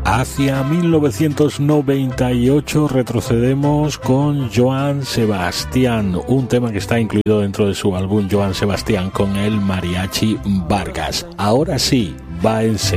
Hacia 1998 retrocedemos con Joan Sebastián, un tema que está incluido dentro de su álbum Joan Sebastián con el Mariachi Vargas. Ahora sí, va en serio.